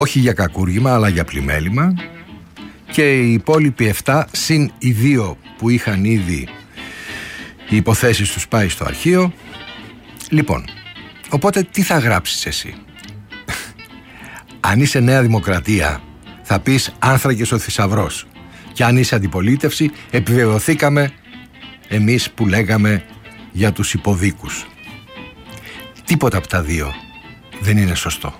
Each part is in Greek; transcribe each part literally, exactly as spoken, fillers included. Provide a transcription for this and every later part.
όχι για κακούργημα αλλά για πλημέλημα, και οι υπόλοιποι εφτά συν οι δύο που είχαν ήδη οι υποθέσεις τους πάει στο αρχείο. Λοιπόν, οπότε τι θα γράψεις εσύ? Αν είσαι Νέα Δημοκρατία θα πεις άνθρακες ο θησαυρός, και αν είσαι αντιπολίτευση επιβεβαιωθήκαμε εμείς που λέγαμε για τους υποδίκους. Τίποτα από τα δύο δεν είναι σωστό,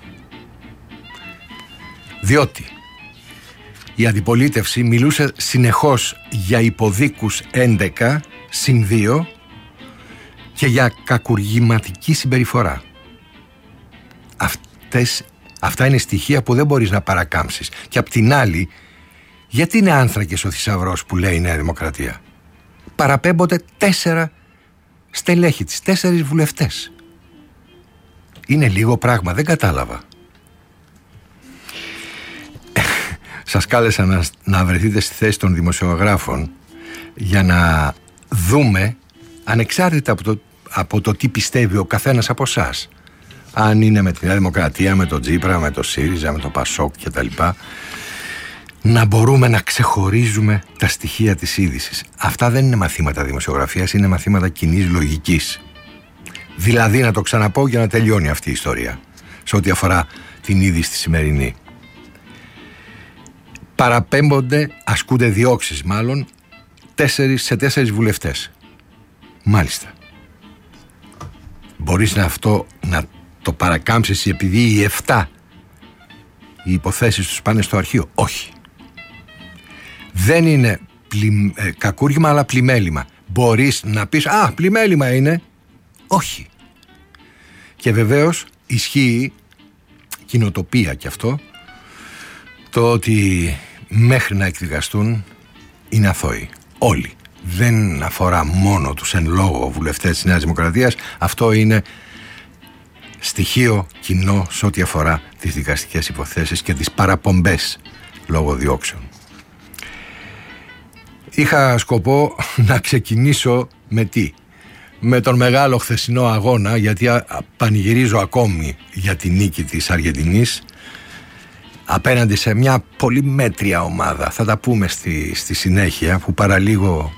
διότι η αντιπολίτευση μιλούσε συνεχώς για υποδίκους έντεκα συν δύο και για κακουργηματική συμπεριφορά. Αυτές, αυτά είναι στοιχεία που δεν μπορείς να παρακάμψεις. Και απ' την άλλη, γιατί είναι άνθρακες ο θησαυρός που λέει η Νέα Δημοκρατία? Παραπέμπονται τέσσερα στελέχη της, τέσσερις βουλευτές. Είναι λίγο πράγμα, δεν κατάλαβα. Σας κάλεσα να, να βρεθείτε στη θέση των δημοσιογράφων για να δούμε, ανεξάρτητα από το, από το τι πιστεύει ο καθένας από εσάς, αν είναι με τη Νέα Δημοκρατία, με τον Τζίπρα, με το ΣΥΡΙΖΑ, με το ΠΑΣΟΚ κτλ., να μπορούμε να ξεχωρίζουμε τα στοιχεία της είδησης. Αυτά δεν είναι μαθήματα δημοσιογραφίας, είναι μαθήματα κοινής λογικής. Δηλαδή, να το ξαναπώ για να τελειώνει αυτή η ιστορία, σε ό,τι αφορά την είδηση τη σημερινή. Παραπέμπονται, ασκούνται διώξεις μάλλον, τέσσερις, σε τέσσερις βουλευτές. Μάλιστα. Μπορείς να αυτό να το παρακάμψεις επειδή οι εφτά οι υποθέσεις τους πάνε στο αρχείο? Όχι. Δεν είναι πλη, ε, κακούργημα αλλά πλημέλημα. Μπορείς να πεις «Α, πλημέλημα είναι». Όχι. Και βεβαίως ισχύει κοινοτοπία κι αυτό, το ότι μέχρι να εκδικαστούν είναι αθώοι. Όλοι. Δεν αφορά μόνο τους εν λόγω βουλευτές της Νέας Δημοκρατίας. Αυτό είναι στοιχείο κοινό σε ό,τι αφορά τις δικαστικές υποθέσεις και τις παραπομπές λόγω διώξεων. Είχα σκοπό να ξεκινήσω με τι? Με τον μεγάλο χθεσινό αγώνα, γιατί πανηγυρίζω ακόμη για τη νίκη της Αργεντινής απέναντι σε μια πολύ μέτρια ομάδα. Θα τα πούμε στη, στη συνέχεια, που παραλίγο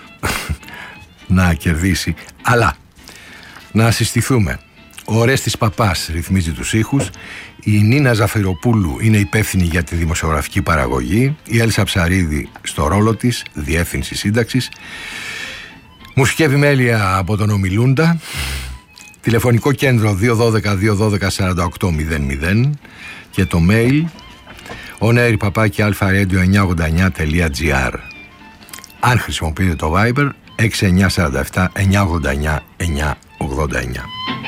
να κερδίσει. Αλλά να συστηθούμε. Ο Ορέστης Παπάς ρυθμίζει τους ήχους, η Νίνα Ζαφυροπούλου είναι υπεύθυνη για τη δημοσιογραφική παραγωγή, η Έλσα Ψαρίδη στο ρόλο της, διεύθυνση σύνταξης, μουσική επιμέλεια από τον Ομιλούντα, τηλεφωνικό κέντρο δύο ένα δύο δύο ένα δύο τέσσερα οκτώ μηδέν μηδέν και το mail onair παπάκι αλφα-radio εννιακόσια ογδόντα εννιά τελεία τζι άρ. Αν χρησιμοποιείτε το Viber έξι εννιά τέσσερα επτά εννιακόσια ογδόντα εννιά εννιακόσια ογδόντα εννιά.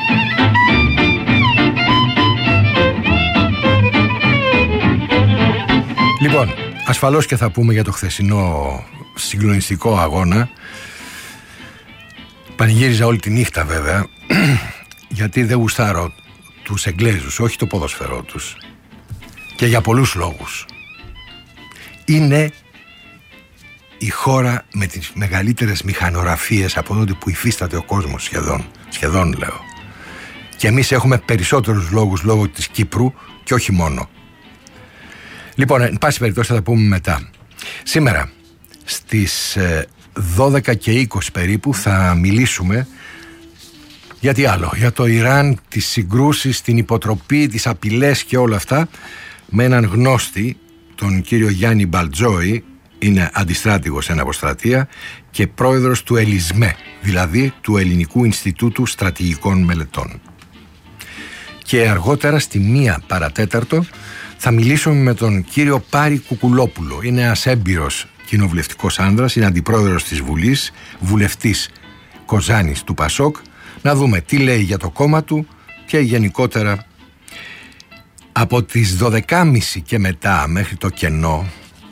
Λοιπόν, ασφαλώς και θα πούμε για το χθεσινό συγκλονιστικό αγώνα. Πανηγύριζα όλη τη νύχτα βέβαια, γιατί δεν γουστάρω τους Εγγλέζους, όχι το ποδοσφαιρό τους, και για πολλούς λόγους. Είναι η χώρα με τις μεγαλύτερες μηχανογραφίες από τότε που υφίσταται ο κόσμος, σχεδόν, σχεδόν λέω. Και εμείς έχουμε περισσότερους λόγους λόγω της Κύπρου και όχι μόνο. Λοιπόν, εν πάση περιπτώσει θα τα πούμε μετά. Σήμερα στις δώδεκα και είκοσι περίπου θα μιλήσουμε για τι άλλο, για το Ιράν, τις συγκρούσεις, την υποτροπή, τις απειλές και όλα αυτά, με έναν γνώστη, τον κύριο Γιάννη Μπαλτζόη. Είναι αντιστράτηγος εν αποστρατεία και πρόεδρος του ΕΛΙΣΜΕ, δηλαδή του Ελληνικού Ινστιτούτου Στρατηγικών Μελετών. Και αργότερα στη μία παρατέταρτο θα μιλήσουμε με τον κύριο Πάρη Κουκουλόπουλο. Είναι ένας έμπειρος κοινοβουλευτικός άνδρας, είναι αντιπρόεδρος της Βουλής, βουλευτής Κοζάνης του ΠΑΣΟΚ. Να δούμε τι λέει για το κόμμα του και γενικότερα από τις δώδεκα και μισή και μετά μέχρι το κενό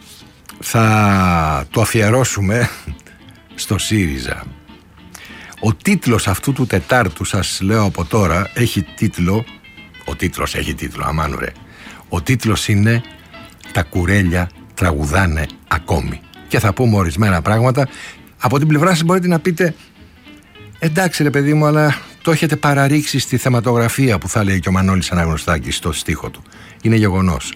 θα το αφιερώσουμε στο ΣΥΡΙΖΑ. Ο τίτλος αυτού του Τετάρτου, σας λέω από τώρα, έχει τίτλο, ο τίτλος έχει τίτλο, αμάν ρε. Ο τίτλος είναι «Τα κουρέλια τραγουδάνε ακόμη». Και θα πούμε ορισμένα πράγματα. Από την πλευρά σας μπορείτε να πείτε «Εντάξει ρε παιδί μου, αλλά το έχετε παραρίξει στη θεματογραφία», που θα λέει και ο Μανώλης Αναγνωστάκης στο στίχο του. είναι γεγονός.